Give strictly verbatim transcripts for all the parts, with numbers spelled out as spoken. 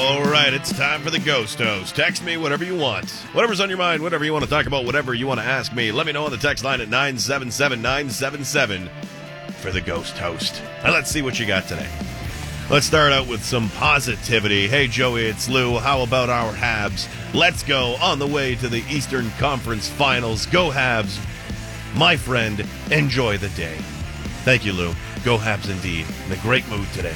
All right, it's time for the Ghost Host. Text me whatever you want. Whatever's on your mind, whatever you want to talk about, whatever you want to ask me. Let me know on the text line at nine seven seven nine seven seven for the Ghost Host. Now let's see what you got today. Let's start out with some positivity. Hey, Joey, it's Lou. How about our Habs? Let's go on the way to the Eastern Conference Finals. Go Habs. My friend, enjoy the day. Thank you, Lou. Go Habs indeed. In a great mood today.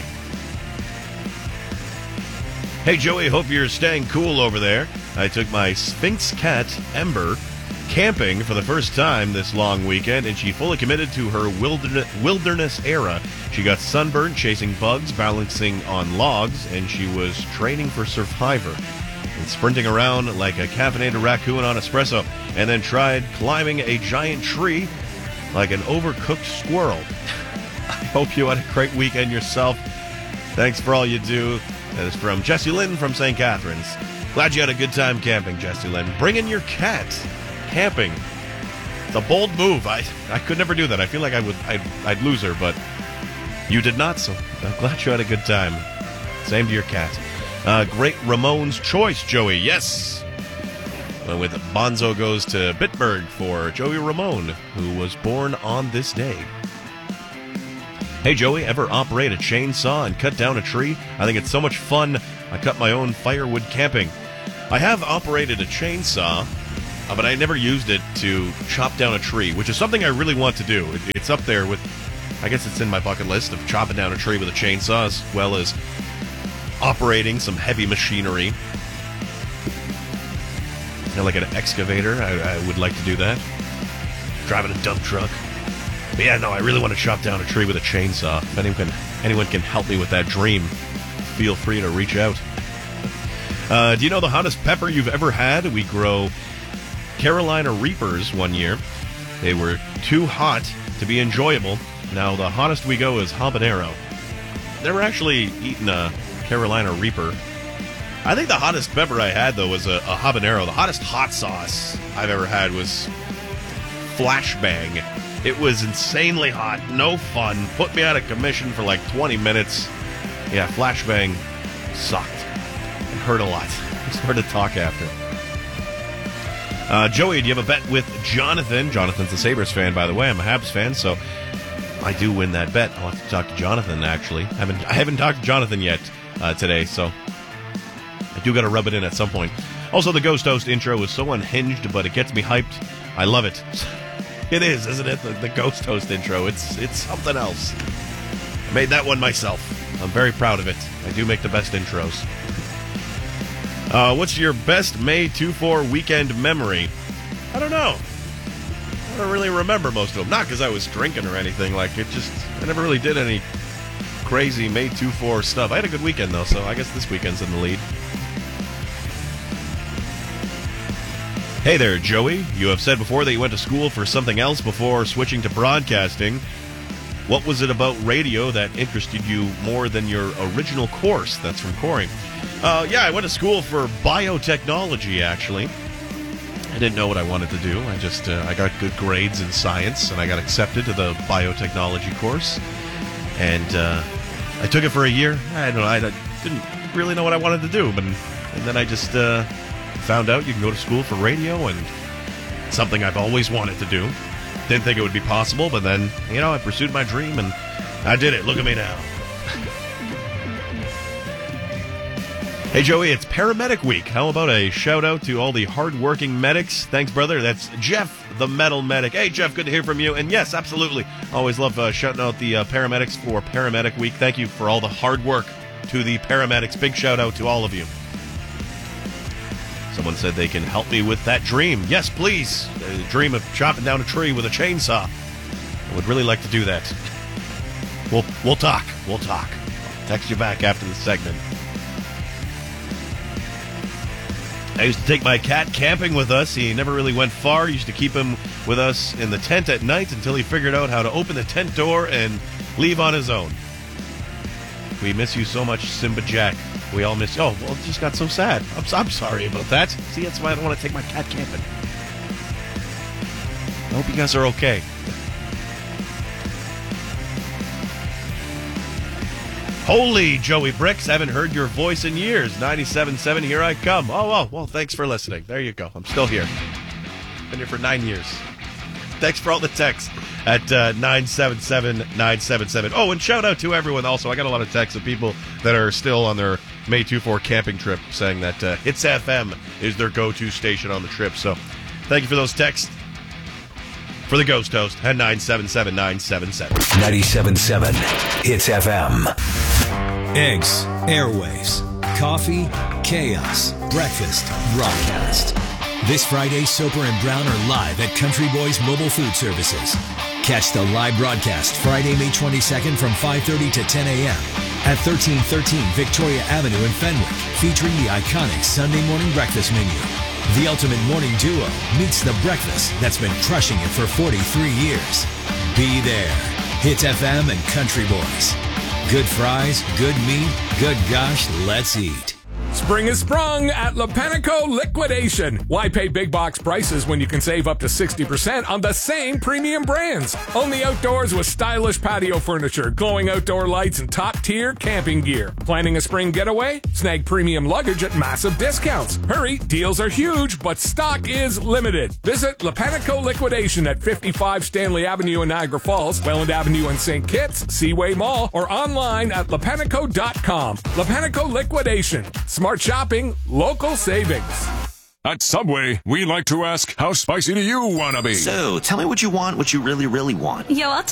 Hey, Joey, hope you're staying cool over there. I took my Sphinx cat, Ember, camping for the first time this long weekend, and she fully committed to her wilderness, wilderness era. She got sunburned chasing bugs, balancing on logs, and she was training for Survivor and sprinting around like a caffeinated raccoon on espresso, and then tried climbing a giant tree like an overcooked squirrel. I hope you had a great weekend yourself. Thanks for all you do. That is from Jessie Lynn from Saint Catharines. Glad you had a good time camping, Jessie Lynn. Bring in your cat camping. It's a bold move. I I could never do that. I feel like I would I'd, I'd lose her, but you did not, so I'm glad you had a good time. Same to your cat. Uh, great Ramone's choice, Joey. Yes. Went with Bonzo Goes to Bitburg for Joey Ramone, who was born on this day. Hey, Joey, ever operate a chainsaw and cut down a tree? I think it's so much fun. I cut my own firewood camping. I have operated a chainsaw, uh, but I never used it to chop down a tree, which is something I really want to do. It, it's up there with, I guess it's in my bucket list of chopping down a tree with a chainsaw, as well as operating some heavy machinery. You know, like an excavator. I, I would like to do that. Driving a dump truck. But yeah, no, I really want to chop down a tree with a chainsaw. If anyone can, anyone can help me with that dream, feel free to reach out. Uh, do you know the hottest pepper you've ever had? We grow Carolina Reapers one year. They were too hot to be enjoyable. Now the hottest we go is habanero. Never actually eaten a Carolina Reaper. I think the hottest pepper I had, though, was a, a habanero. The hottest hot sauce I've ever had was Flashbang. It was insanely hot, no fun, put me out of commission for like twenty minutes. Yeah, Flashbang sucked. It hurt a lot. It's hard to talk after. Uh, Joey, do you have a bet with Jonathan? Jonathan's a Sabres fan, by the way. I'm a Habs fan, so I do win that bet. I'll have to talk to Jonathan, actually. I haven't, I haven't talked to Jonathan yet uh, today, so I do got to rub it in at some point. Also, the Ghost Host intro is so unhinged, but it gets me hyped. I love it. It is, isn't it? The, the Ghost Host intro. It's it's something else. I made that one myself. I'm very proud of it. I do make the best intros. Uh, what's your best May two four weekend memory? I don't know. I don't really remember most of them. Not because I was drinking or anything. Like, it just... I never really did any crazy May two four stuff. I had a good weekend, though, so I guess this weekend's in the lead. Hey there, Joey. You have said before that you went to school for something else before switching to broadcasting. What was it about radio that interested you more than your original course? That's from Corey. Uh, yeah, I went to school for biotechnology, actually. I didn't know what I wanted to do. I just, uh, I got good grades in science, and I got accepted to the biotechnology course. And uh, I took it for a year. I don't know, I didn't really know what I wanted to do, but and then I just... Uh, found out you can go to school for radio, and something I've always wanted to do. Didn't think it would be possible, but then, you know, I pursued my dream, and I did it. Look at me now. Hey, Joey, it's Paramedic Week. How about a shout-out to all the hard-working medics? Thanks, brother. That's Jeff, the Metal Medic. Hey, Jeff, good to hear from you. And yes, absolutely. Always love uh, shouting out the uh, paramedics for Paramedic Week. Thank you for all the hard work to the paramedics. Big shout-out to all of you. Someone said they can help me with that dream. Yes, please. The dream of chopping down a tree with a chainsaw. I would really like to do that. We'll, we'll talk. We'll talk. I'll text you back after the segment. I used to take my cat camping with us. He never really went far. Used to keep him with us in the tent at night until he figured out how to open the tent door and leave on his own. We miss you so much, Simba Jack. We all miss you. Oh, well, it just got so sad. I'm, I'm sorry about that. See, that's why I don't want to take my cat camping. I hope you guys are okay. Holy Joey Bricks, haven't heard your voice in years. ninety-seven point seven, here I come. Oh, oh, well, thanks for listening. There you go. I'm still here. Been here for nine years. Thanks for all the texts at uh, nine seven seven, nine seven seven. Oh, and shout out to everyone also. I got a lot of texts of people that are still on their May twenty-fourth camping trip saying that uh, Hits F M is their go-to station on the trip. So thank you for those texts. For the Ghost Host at nine seven seven, nine seven seven. ninety-seven point seven Hits F M. Eggs, airwaves, coffee, chaos, breakfast, broadcast. This Friday, Soper and Brown are live at Country Boys Mobile Food Services. Catch the live broadcast Friday, May twenty-second from five thirty to ten a.m. at thirteen thirteen Victoria Avenue in Fenwick, featuring the iconic Sunday morning breakfast menu. The ultimate morning duo meets the breakfast that's been crushing it for forty-three years. Be there. Hits F M and Country Boys. Good fries, good meat, good gosh, let's eat. Spring is sprung at Lopanico Liquidation. Why pay big box prices when you can save up to sixty percent on the same premium brands? Only outdoors with stylish patio furniture, glowing outdoor lights, and top-tier camping gear. Planning a spring getaway? Snag premium luggage at massive discounts. Hurry, deals are huge, but stock is limited. Visit Lopanico Liquidation at fifty-five Stanley Avenue in Niagara Falls, Welland Avenue in Saint Kitts, Seaway Mall, or online at lopanico dot com. Lopanico Liquidation. Smart shopping, local savings. At Subway, we like to ask, how spicy do you want to be? So, tell me what you want, what you really, really want. Yo, I'll